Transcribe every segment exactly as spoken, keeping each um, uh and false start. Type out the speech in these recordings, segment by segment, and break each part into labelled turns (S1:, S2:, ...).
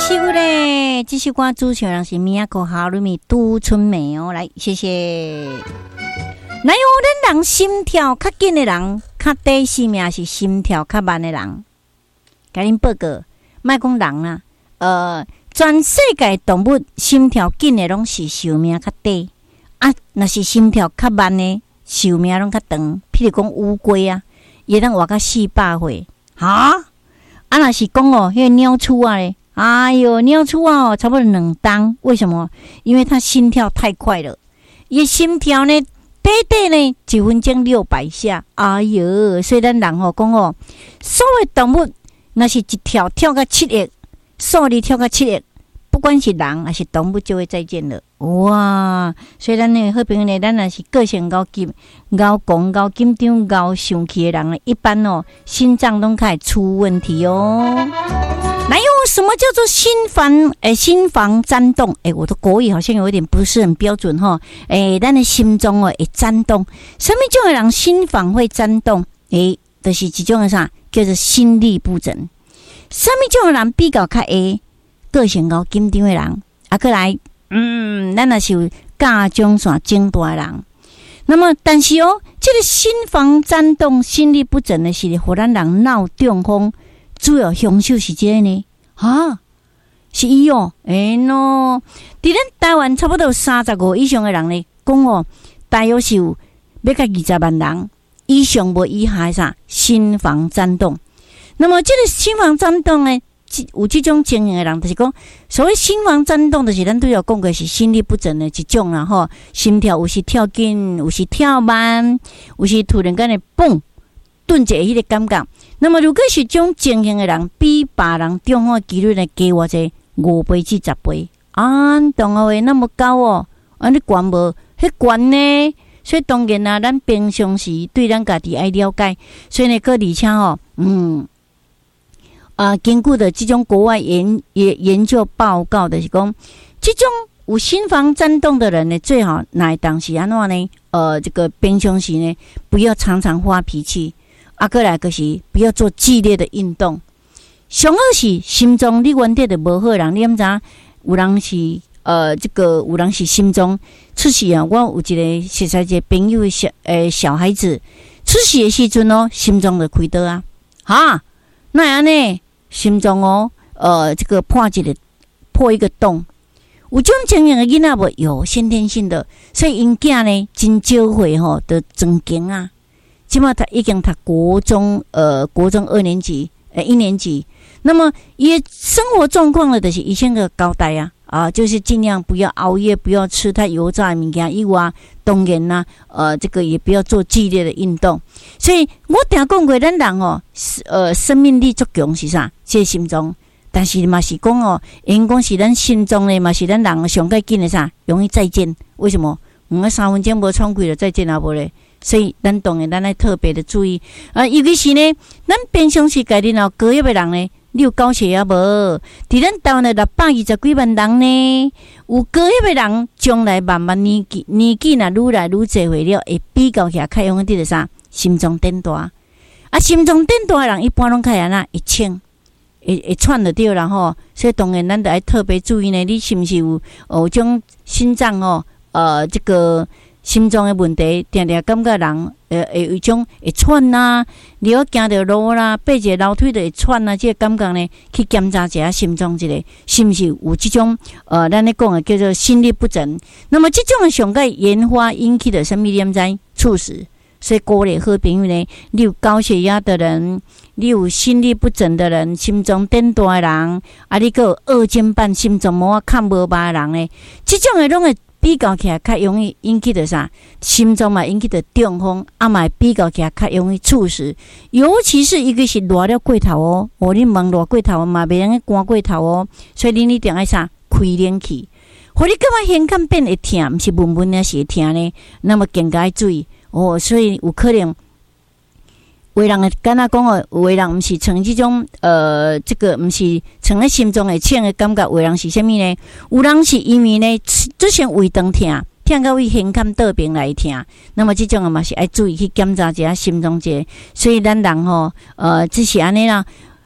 S1: 是我嘞，这首歌主唱人是米亚可哈鲁米杜春梅哦，来谢谢。哪有咱人心跳较紧的人，较低生命是心跳较慢的人？甲恁报告，莫讲人啦，呃，全世界动物心跳紧的拢是寿命较低啊，若是心跳较慢的，寿命拢较长。譬如讲乌龟啊，伊当活到四百岁，哈？啊，若是讲哦，迄个鸟鼠啊咧，哎哟，鸟鼠啊哦，差不多两当。为什么？因为它心跳太快了，伊心跳呢，短短呢，一分钟六百下。哎哟，所以咱人吼讲哦，所有动物若是一跳跳到七亿，数字跳到七亿，不管是人还是动物，就会再见了。哇！所以咱呢，好朋友呢，咱若是个性高急、高讲、高紧张、高生气的人呢，一般哦，心脏都开始出问题哦。哪有什么叫做心房？诶，心房颤动？诶，我的国语好像有一点不是很标准哈。诶，咱的心中哦会颤动，什么种的人心房会颤动？诶，就是一种的啥，叫做心律不整。什么种的人比较较会个性高紧张的人？啊，过来。嗯，咱也是有甲状腺肿大的人。那么，但是哦，这个心房颤动、心律不整的是互咱人脑中风主要凶手是这个呢？哈，是伊哦，哎喏，伫咱台湾差不多三十五以上的人呢，讲哦，大约是有要甲二十万人以上无以下的啥心房颤动。那么，这个心房颤动呢？有这种情形的人，就是讲，所谓心房颤动，就是咱对有讲过是心律不整的一种啦吼。心跳有时跳紧，有时跳慢，有时突然间的蹦，顿一下迄个感觉。那么，如果是这种情形的人，比别人中风的几率呢加偌济五倍至十倍。啊，懂啊喂，那么高哦，啊你悬无？迄悬呢？所以当然啦，咱平常时对咱家己爱了解，所以呢，个而且吼，嗯。啊，根据的这种国外研研研究报告的是讲，这种有心房颤动的人呢，最好哪当时安怎呢？呃，这个平常时呢，不要常常发脾气，啊，过来就是不要做剧烈的运动。上好是心脏你原底就无好人，你毋知有人是呃，这个有人是心脏出事啊。我有一个熟识一个朋友小诶、呃、小孩子出事的时阵哦，心脏就开刀啊，哈，那样呢？心脏哦，呃，这个破一个破一个洞，有种情形的囡仔无有先天性的，所以因囝呢真少岁吼的增强啊。即马他已经读国中，呃，国中二年级，呃，一年级。那么伊生活状况呢，就是以前个交代啊，啊，就是尽量不要熬夜，不要吃太油炸的物件以外，当然啦，呃，这个也不要做剧烈的运动。所以我听讲过，咱人哦，呃，生命力足强是啥？这个心脏，但是嘛是讲哦，因讲是咱心脏呢，嘛是咱人上较紧的啥？容易再见。为什么？我三分钟无喘气了，再见啊无咧？所以咱当然咱要特别的注意啊，尤其是呢，咱平常时家己哦，高压的人呢。你有高血压无？伫咱台湾的六百二十几万人呢，有高血压的人，将来慢慢年纪年纪若愈来愈侪岁了，会比较起来较容易得啥？心脏电大啊，心脏电大的人一般拢较安那会呛，会会喘得着啦吼。所以当然咱得要特别注意呢，你是毋是有有种心脏哦呃这个心脏的问题，定定感觉人。呃，会有一种会喘呐，你要行着路啦，爬一个楼梯就会喘呐，这个感觉呢，去检查一下心脏一个是毋是有这种呃，咱咧讲的叫做心律不整。那么这种上个研发引起的什么点在猝死？所以鼓励好朋友呢，你有高血压的人，你有心律不整的人，心脏电大的人，啊，你个二尖瓣心脏膜啊看无吧的人呢，这种的拢会。比较起来较容易引起的啥心脏嘛引起的中风，啊嘛比较起来较容易猝死，尤其是一个是热了过头哦，哦你忙热过头嘛，袂用去寒过头哦，所以你一定爱啥开冷气，互你感觉胸腔变会痛，毋是闷闷的是会痛呢，那么更加注意哦，所以有可能。有人会敢若讲哦，有的人毋是像这种呃，这个毋是像咧心脏会呛的感觉，有的人是啥物呢？有人是因为呢，之前胃肠痛，痛到胃胸腔倒边来痛，那么这种啊嘛是爱注意去检查一下心脏节。所以咱人吼，呃，只是安尼啦。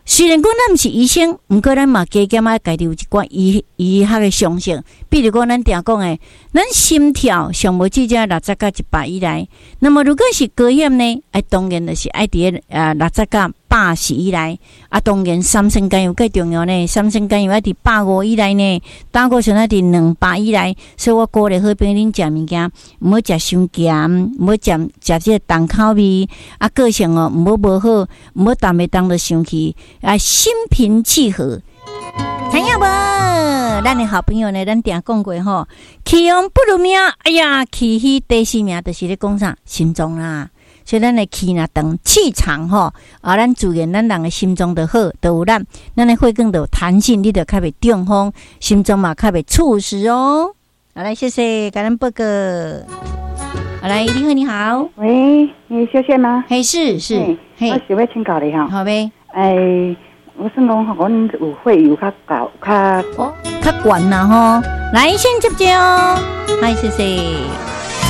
S1: 虽然讲咱毋是医生，毋过咱嘛加减啊，家己有一寡医医学的常识。比如讲，咱定讲诶，咱心跳上无至少六十到一百以内。那么如果是高险呢，哎，当然就是爱伫咧呃六十到八十以内。啊，当然三酸甘油更重要呢，三酸甘油爱伫百五以内呢，胆固醇爱伫两百以内。所以我鼓励好朋友恁食物件，毋好食伤咸，毋好食食即个重口味。啊，个性哦，毋好无好，毋好动袂动就生气。啊，心平气和。听有无？咱的好朋友呢，咱定讲过吼，气旺不如命。哎呀，气虚第四名就是咧讲啥心脏啦。所以咱的气若长，气长吼，啊，咱自然咱人的心脏就好，就有咱咱的血管就有弹性，你就较袂中风，心脏嘛较袂猝死哦。好，来谢谢，感恩报告。好，来，你好，你好，
S2: 喂，你小姐吗？
S1: 嘿，是是，
S2: 嘿，我是要请教你哈。
S1: 好呗。
S2: 哎，我算讲，阮有血有较高，较
S1: 哦，较悬啦吼。来，先接接哦。嗨，谢谢。